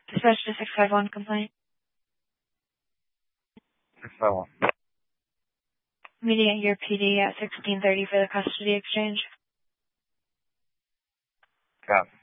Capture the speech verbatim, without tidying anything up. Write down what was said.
Dispatch to six five one complaint. six five one. Meeting at your P D at sixteen thirty for the custody exchange. Copy.